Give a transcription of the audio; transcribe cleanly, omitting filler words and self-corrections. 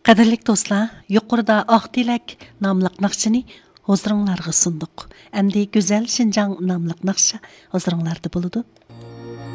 Qadirlik do'stlar, yuqorida Oq Tilak nomliq naqshini huzuringlarga sunduq. Endi Go'zal Shinjang nomliq naqsha huzuringlarda bo'ladi.